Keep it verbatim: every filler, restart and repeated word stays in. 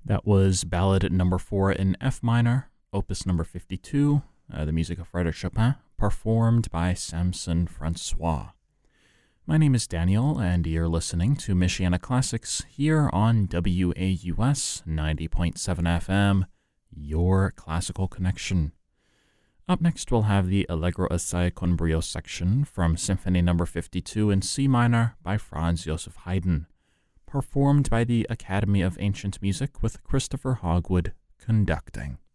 That was Ballad number four in F minor, opus number fifty-two, uh, the music of Frédéric Chopin, performed by Samson Francois. My name is Daniel, and you're listening to Michiana Classics here on W A U S ninety point seven F M, your classical connection. Up next, we'll have the Allegro assai con brio section from Symphony number fifty-two in C minor by Franz Joseph Haydn, performed by the Academy of Ancient Music with Christopher Hogwood conducting.